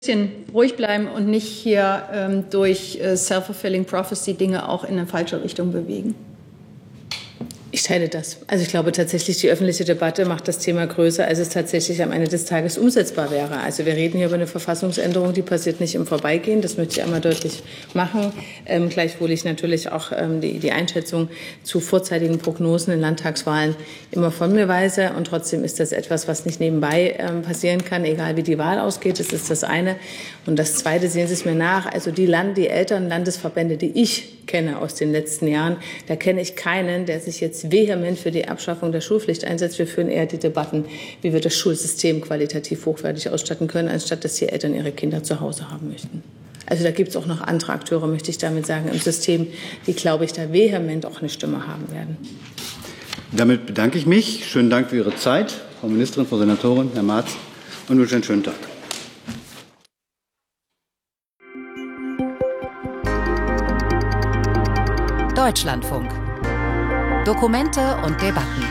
bisschen ruhig bleiben und nicht hier durch self-fulfilling prophecy Dinge auch in eine falsche Richtung bewegen. Ich teile das. Also ich glaube tatsächlich, die öffentliche Debatte macht das Thema größer, als es tatsächlich am Ende des Tages umsetzbar wäre. Also wir reden hier über eine Verfassungsänderung, die passiert nicht im Vorbeigehen. Das möchte ich einmal deutlich machen. Gleichwohl ich natürlich auch die Einschätzung zu vorzeitigen Prognosen in Landtagswahlen immer von mir weise. Und trotzdem ist das etwas, was nicht nebenbei passieren kann, egal wie die Wahl ausgeht. Das ist das eine. Und das Zweite, sehen Sie es mir nach, also die Eltern, Landesverbände, die ich kenne aus den letzten Jahren, da kenne ich keinen, der sich jetzt vehement für die Abschaffung der Schulpflicht einsetzt. Wir führen eher die Debatten, wie wir das Schulsystem qualitativ hochwertig ausstatten können, anstatt dass die Eltern ihre Kinder zu Hause haben möchten. Also da gibt es auch noch andere Akteure, möchte ich damit sagen, im System, die, glaube ich, da vehement auch eine Stimme haben werden. Damit bedanke ich mich. Schönen Dank für Ihre Zeit, Frau Ministerin, Frau Senatorin, Herr Marz, und wünsche einen schönen Tag. Deutschlandfunk. Dokumente und Debatten.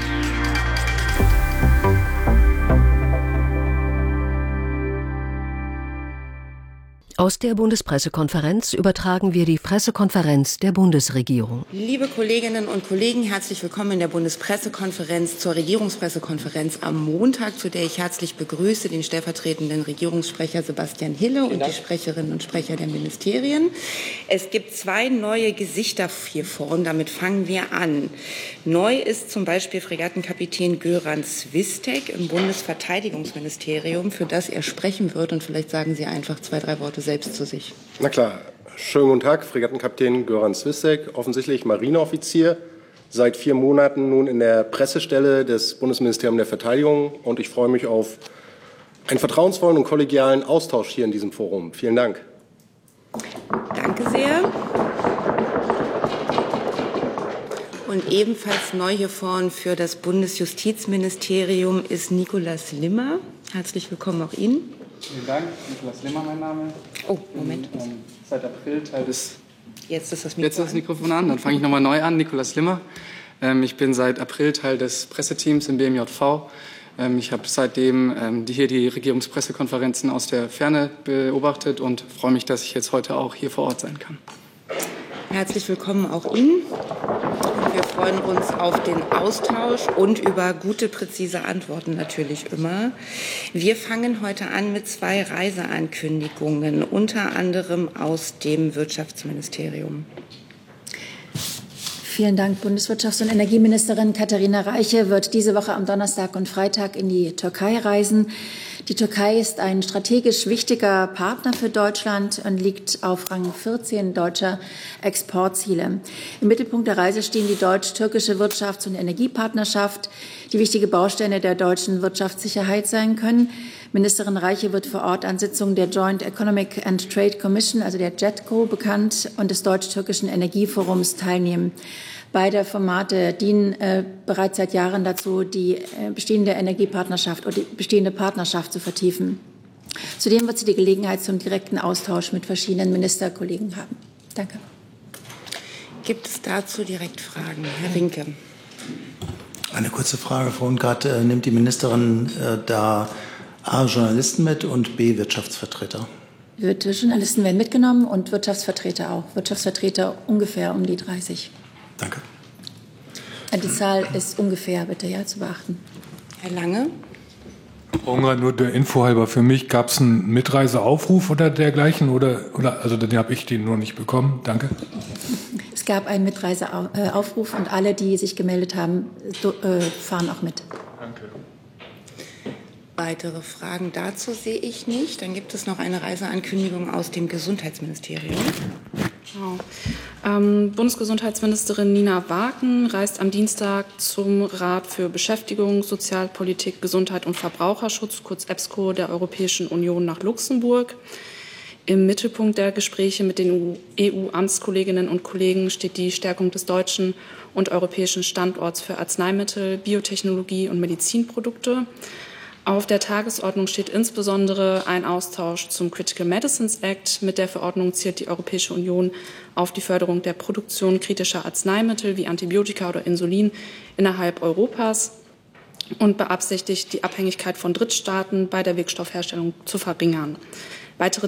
Aus der Bundespressekonferenz übertragen wir die Pressekonferenz der Bundesregierung. Liebe Kolleginnen und Kollegen, herzlich willkommen in der Bundespressekonferenz zur Regierungspressekonferenz am Montag, zu der ich herzlich begrüße den stellvertretenden Regierungssprecher Sebastian Hille und die Sprecherinnen und Sprecher der Ministerien. Es gibt 2 neue Gesichter hier vorn, damit fangen wir an. Neu ist zum Beispiel Fregattenkapitän Göran Swistek im Bundesverteidigungsministerium, für das er sprechen wird. Und vielleicht sagen Sie einfach 2, 3 Worte selbst zu sich. Na klar. Schönen guten Tag, Fregattenkapitän Göran Swistek, offensichtlich Marineoffizier, seit 4 Monaten nun in der Pressestelle des Bundesministeriums der Verteidigung, und ich freue mich auf einen vertrauensvollen und kollegialen Austausch hier in diesem Forum. Vielen Dank. Danke sehr. Und ebenfalls neu hier vorn für das Bundesjustizministerium ist Nikolaus Limmer. Herzlich willkommen auch Ihnen. Vielen Dank, Nikolaus Limmer mein Name. Oh, Moment. Seit April Teil des... Jetzt ist das Mikrofon an, dann fange ich nochmal neu an. Nikolaus Limmer. Ich bin seit April Teil des Presseteams im BMJV. Ich habe seitdem hier die Regierungspressekonferenzen aus der Ferne beobachtet und freue mich, dass ich jetzt heute auch hier vor Ort sein kann. Herzlich willkommen auch Ihnen. Wir freuen uns auf den Austausch und über gute, präzise Antworten natürlich immer. Wir fangen heute an mit 2 Reiseankündigungen, unter anderem aus dem Wirtschaftsministerium. Vielen Dank. Bundeswirtschafts- und Energieministerin Katharina Reiche wird diese Woche am Donnerstag und Freitag in die Türkei reisen. Die Türkei ist ein strategisch wichtiger Partner für Deutschland und liegt auf Rang 14 deutscher Exportziele. Im Mittelpunkt der Reise stehen die deutsch-türkische Wirtschafts- und Energiepartnerschaft, die wichtige Bausteine der deutschen Wirtschaftssicherheit sein können. Ministerin Reiche wird vor Ort an Sitzungen der Joint Economic and Trade Commission, also der JETCO, bekannt, und des deutsch-türkischen Energieforums teilnehmen. Beide Formate dienen bereits seit Jahren dazu, die bestehende Energiepartnerschaft oder die bestehende Partnerschaft zu vertiefen. Zudem wird sie die Gelegenheit zum direkten Austausch mit verschiedenen Ministerkollegen haben. Danke. Gibt es dazu direkt Fragen? Herr Rinke. Eine kurze Frage, Frau Ungardt. Nimmt die Ministerin da A, Journalisten mit und B, Wirtschaftsvertreter? Journalisten werden mitgenommen und Wirtschaftsvertreter auch. Wirtschaftsvertreter ungefähr um die 30. Danke. Die Zahl ist ungefähr, bitte, ja, zu beachten. Herr Lange. Frau Ungardt, nur der Info halber, für mich gab es einen Mitreiseaufruf oder dergleichen, oder also dann habe ich den nur nicht bekommen. Danke. Es gab einen Mitreiseaufruf und alle, die sich gemeldet haben, fahren auch mit. Danke. Weitere Fragen dazu sehe ich nicht. Dann gibt es noch eine Reiseankündigung aus dem Gesundheitsministerium. Bundesgesundheitsministerin Nina Waken reist am Dienstag zum Rat für Beschäftigung, Sozialpolitik, Gesundheit und Verbraucherschutz, kurz EBSCO, der Europäischen Union nach Luxemburg. Im Mittelpunkt der Gespräche mit den EU-Amtskolleginnen und Kollegen steht die Stärkung des deutschen und europäischen Standorts für Arzneimittel, Biotechnologie und Medizinprodukte. Auf der Tagesordnung steht insbesondere ein Austausch zum Critical Medicines Act. Mit der Verordnung zielt die Europäische Union auf die Förderung der Produktion kritischer Arzneimittel wie Antibiotika oder Insulin innerhalb Europas und beabsichtigt, die Abhängigkeit von Drittstaaten bei der Wirkstoffherstellung zu verringern. Weitere